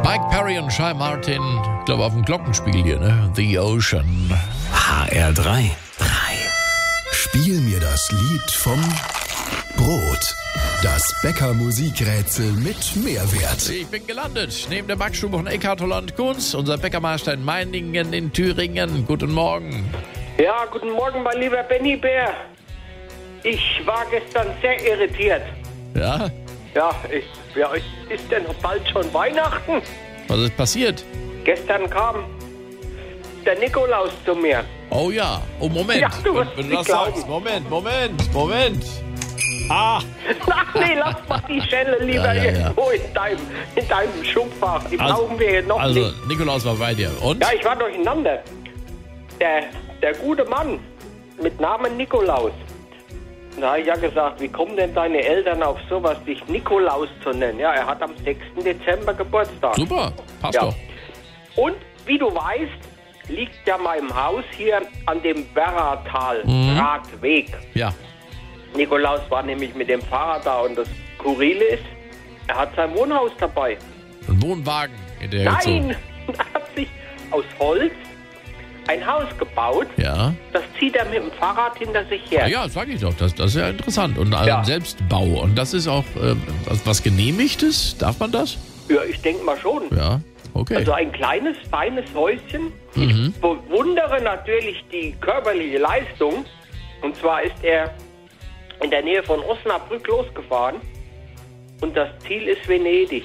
Mike Perry und Shy Martin, ich glaube auf dem Glockenspiel hier, ne? The Ocean. HR3. Spiel mir das Lied vom Brot. Das Bäcker-Musikrätsel mit Mehrwert. Ich bin gelandet neben der Backstube von Eckhard Holland Kunz, unser Bäckermeister in Meiningen in Thüringen. Guten Morgen. Ja, guten Morgen, mein lieber Benny Bär. Ich war gestern sehr irritiert. Ja? Ja, es ist denn bald schon Weihnachten? Was ist passiert? Gestern kam der Nikolaus zu mir. Oh ja, oh Moment. Ja, du wirst Wenn du nicht das glauben. sagst, Moment. Ah, Ach nee, lass mal die Schelle lieber Ja. irgendwo in deinem Schubfach. Die brauchen wir hier noch also nicht. Nikolaus war bei dir. Und? Ja, ich war durcheinander. Der gute Mann mit Namen Nikolaus. Na, ich ja gesagt, wie kommen denn deine Eltern auf sowas, dich Nikolaus zu nennen? Ja, er hat am 6. Dezember Geburtstag. Super, passt Ja. doch. Und wie du weißt, liegt ja mein Haus hier an dem Werratal-Radweg. Ja. Nikolaus war nämlich mit dem Fahrrad da und das Skurrile ist, er hat sein Wohnhaus dabei. Ein Wohnwagen in der Nein, er hat sich aus Holz ein Haus gebaut. Ja. Das zieht er mit dem Fahrrad hinter sich her. Ja, sag ich doch. Das ist ja interessant. Und Ja. ein Selbstbau. Und das ist auch was Genehmigtes? Darf man das? Ja, ich denke mal schon. Ja, okay. Also ein kleines, feines Häuschen. Ich bewundere natürlich die körperliche Leistung. Und zwar ist er in der Nähe von Osnabrück losgefahren. Und das Ziel ist Venedig.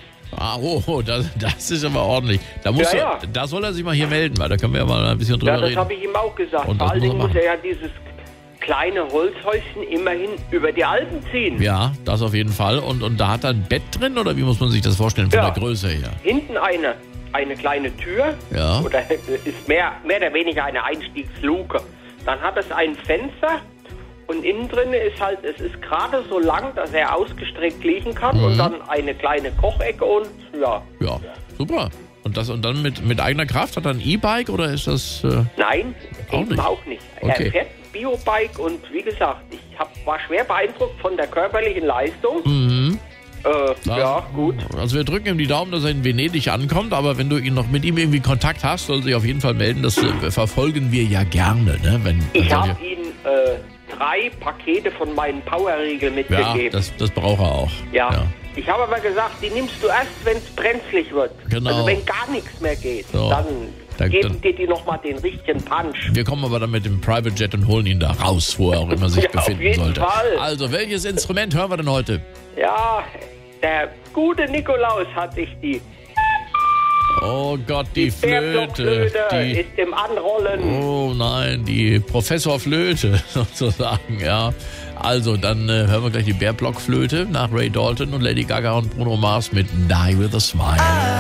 Das ist aber ordentlich. Ja. Da soll er sich mal hier melden, weil da können wir ja mal ein bisschen drüber Ja, das reden. habe ich ihm auch gesagt. Und Vor das allen Dingen muss er muss er ja dieses kleine Holzhäuschen immerhin über die Alpen ziehen. Ja, das auf jeden Fall. Und da hat er ein Bett drin, oder wie muss man sich das vorstellen von Ja. der Größe her? Hinten eine kleine Tür. Ja. Oder ist mehr oder weniger eine Einstiegsluke. Dann hat es ein Fenster. Und innen drin ist halt, es ist gerade so lang, dass er ausgestreckt liegen kann. Und dann eine kleine Kochecke und ja. Ja, super. Und dann mit eigener Kraft? Hat er ein E-Bike oder ist das... Nein, Auch eben nicht. auch nicht. Okay. Er fährt ein Biobike und wie gesagt, ich war schwer beeindruckt von der körperlichen Leistung. Ja, gut. Also wir drücken ihm die Daumen, dass er in Venedig ankommt, aber wenn du mit ihm irgendwie Kontakt hast, soll sich auf jeden Fall melden. Das verfolgen wir ja gerne. Ne? Ich habe ihm 3 Pakete von meinen Powerriegeln Ja, mitgegeben. das braucht er auch. Ja. Ich habe aber gesagt, die nimmst du erst, wenn es brenzlig wird. Genau. Also wenn gar nichts mehr geht, So. dann geben dir die nochmal den richtigen Punch. Wir kommen aber dann mit dem Private Jet und holen ihn da raus, wo er auch immer sich Ja, auf befinden jeden sollte. Fall. Also, welches Instrument hören wir denn heute? Ja, der gute Nikolaus hat sich die Oh Gott, die Flöte. Bärblockflöte ist im Anrollen. Oh nein, die Professor Flöte sozusagen, ja. Also, dann hören wir gleich die Bärblockflöte nach Ray Dalton und Lady Gaga und Bruno Mars mit Die With A Smile.